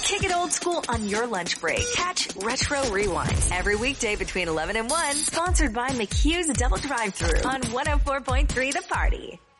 Kick it old school on your lunch break. Catch Retro Rewind every weekday between 11 and 1. Sponsored by McHugh's Double Drive-Thru on 104.3 The Party.